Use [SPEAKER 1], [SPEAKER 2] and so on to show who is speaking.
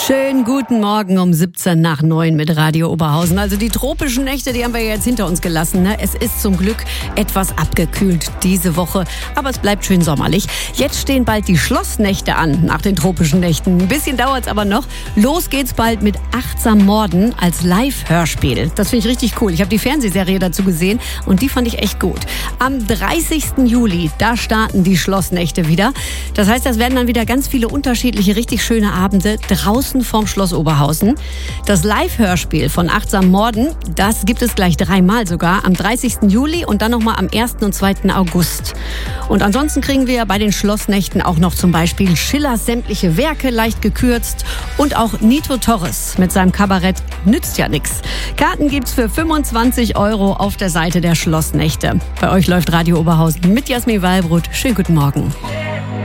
[SPEAKER 1] Schönen guten Morgen um 7:17 mit Radio Oberhausen. Also die tropischen Nächte, die haben wir jetzt hinter uns gelassen. Ne? Es ist zum Glück etwas abgekühlt diese Woche, aber es bleibt schön sommerlich. Jetzt stehen bald die Schlossnächte an nach den tropischen Nächten. Ein bisschen dauert es aber noch. Los geht's bald mit Achtsam Morden als Live-Hörspiel. Das finde ich richtig cool. Ich habe die Fernsehserie dazu gesehen und die fand ich echt gut. Am 30. Juli, da starten die Schlossnächte wieder. Das heißt, das werden dann wieder ganz viele unterschiedliche, richtig schöne Abende draußen vorm Schloss Oberhausen. Das Live-Hörspiel von Achtsam Morden, das gibt es gleich 3-mal sogar. Am 30. Juli und dann nochmal am 1. und 2. August. Und ansonsten kriegen wir bei den Schlossnächten auch noch zum Beispiel Schillers sämtliche Werke leicht gekürzt und auch Nito Torres mit seinem Kabarett Nützt ja nix. Karten gibt's für 25 € auf der Seite der Schlossnächte. Bei euch läuft Radio Oberhausen mit Jasmin Wallbrot. Schönen guten Morgen.